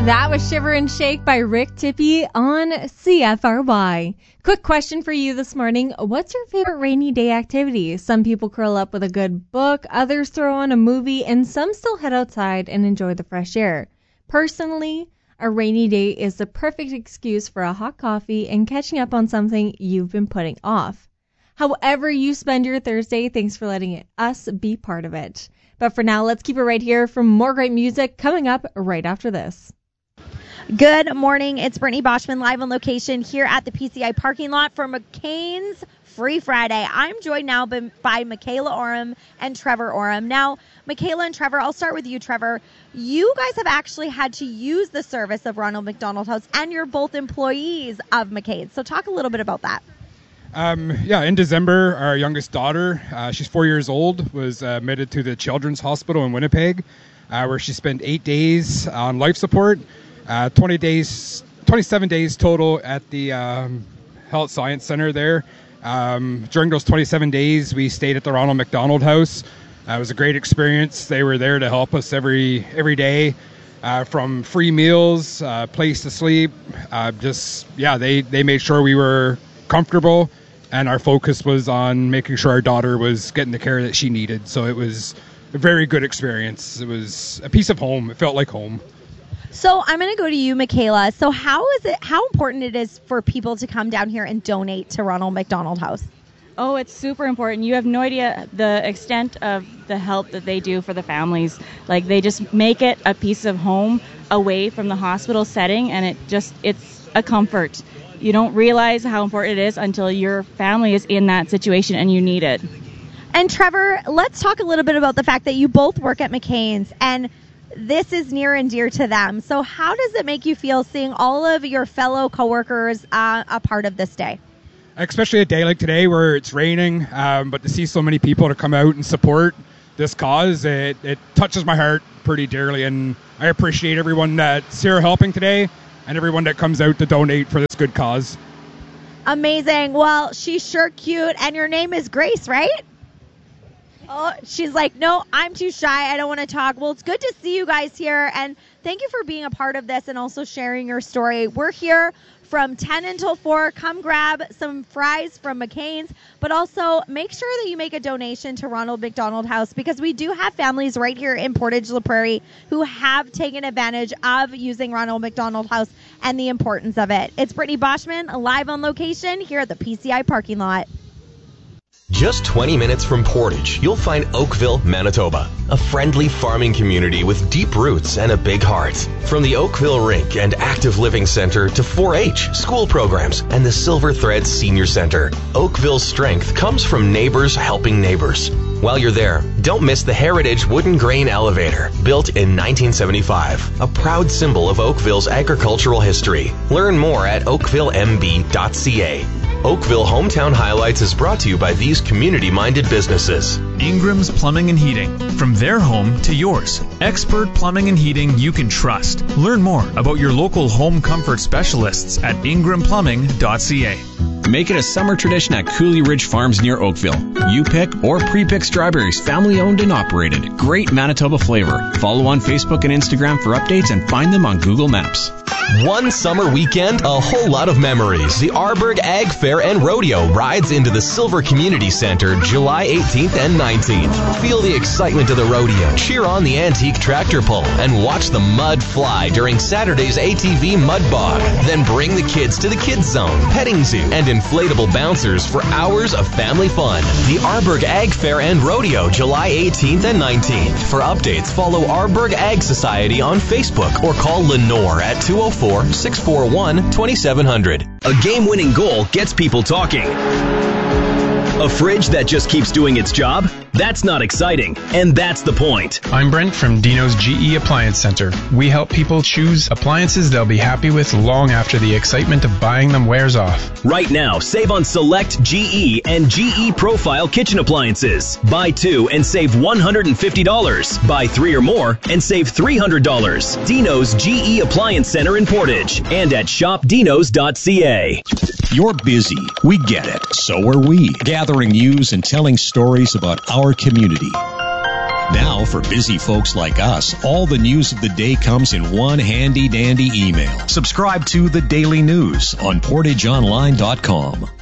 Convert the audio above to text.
That was Shiver and Shake by Rick Tippy on CFRY. Quick question for you this morning. What's your favorite rainy day activity? Some people curl up with a good book, others throw on a movie, and some still head outside and enjoy the fresh air. Personally, a rainy day is the perfect excuse for a hot coffee and catching up on something you've been putting off. However you spend your Thursday, thanks for letting us be part of it. But for now, let's keep it right here for more great music coming up right after this. Good morning. It's Brittany Boschman live on location here at the PCI parking lot for McCain's Free Friday. I'm joined now by Michaela Oram and Trevor Oram. Now, Michaela and Trevor, I'll start with you, Trevor. You guys have actually had to use the service of Ronald McDonald House, and you're both employees of McCain's. So talk a little bit about that. In December, our youngest daughter, she's 4 years old, was admitted to the Children's Hospital in Winnipeg, where she spent 8 days on life support. 27 days total at the Health Science Center there. During those 27 days, we stayed at the Ronald McDonald House. It was a great experience. They were there to help us every day, from free meals, place to sleep. They made sure we were comfortable, and our focus was on making sure our daughter was getting the care that she needed. So it was a very good experience. It was a piece of home. It felt like home. So I'm going to go to you, Michaela. So how important it is for people to come down here and donate to Ronald McDonald House? Oh, it's super important. You have no idea the extent of the help that they do for the families. Like, they just make it a piece of home away from the hospital setting, and it's a comfort. You don't realize how important it is until your family is in that situation and you need it. And Trevor, let's talk a little bit about the fact that you both work at McCain's, and this is near and dear to them. So how does it make you feel seeing all of your fellow coworkers a part of this day? Especially a day like today where it's raining, but to see so many people to come out and support this cause, it touches my heart pretty dearly, and I appreciate everyone that's here helping today and everyone that comes out to donate for this good cause. Amazing. Well, she's sure cute, and your name is Grace, right? Oh, she's like, no, I'm too shy. I don't want to talk. Well, it's good to see you guys here, and thank you for being a part of this and also sharing your story. We're here from 10 until 4. Come grab some fries from McCain's, but also make sure that you make a donation to Ronald McDonald House, because we do have families right here in Portage La Prairie who have taken advantage of using Ronald McDonald House and the importance of it. It's Brittany Boschman live on location here at the PCI parking lot. Just 20 minutes from Portage, you'll find Oakville, Manitoba, a friendly farming community with deep roots and a big heart. From the Oakville Rink and Active Living Center to 4-H, school programs, and the Silver Thread Senior Center, Oakville's strength comes from neighbors helping neighbors. While you're there, don't miss the Heritage Wooden Grain Elevator, built in 1975, a proud symbol of Oakville's agricultural history. Learn more at oakvillemb.ca. Oakville Hometown Highlights is brought to you by these community-minded businesses. Ingram's Plumbing and Heating. From their home to yours. Expert plumbing and heating you can trust. Learn more about your local home comfort specialists at ingramplumbing.ca. Make it a summer tradition at Cooley Ridge Farms near Oakville. You pick or pre-pick strawberries, family owned and operated. Great Manitoba flavor. Follow on Facebook and Instagram for updates and find them on Google Maps. One summer weekend, a whole lot of memories. The Arborg Ag Fair and Rodeo rides into the Silver Community Center July 18th and 19th. Feel the excitement of the rodeo, cheer on the antique tractor pull, and watch the mud fly during Saturday's ATV Mud Bog. Then bring the kids to the Kids Zone, petting zoo, and inflatable bouncers for hours of family fun. The Arborg Ag Fair and Rodeo July 18th and 19th. For updates, follow Arborg Ag Society on Facebook or call Lenore at 204-641-2700. A game-winning goal gets people talking. A fridge that just keeps doing its job? That's not exciting, and that's the point. I'm Brent from Dino's GE Appliance Center. We help people choose appliances they'll be happy with long after the excitement of buying them wears off. Right now, save on select GE and GE Profile kitchen appliances. Buy 2 and save $150. Buy 3 or more and save $300. Dino's GE Appliance Center in Portage and at shopdinos.ca. You're busy. We get it. So are we. Gathering news and telling stories about our community. Now, for busy folks like us, all the news of the day comes in one handy-dandy email. Subscribe to The Daily News on PortageOnline.com.